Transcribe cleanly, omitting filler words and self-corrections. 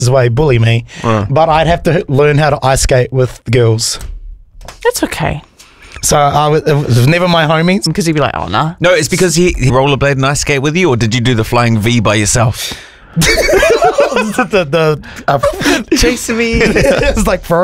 way bully me, but I'd have to learn how to ice skate with the girls. That's okay. So it was never my homies. Because he'd be like, oh, nah. No, it's because he rollerblade and ice skate with you, or did you do the flying V by yourself? Chasing me. It's like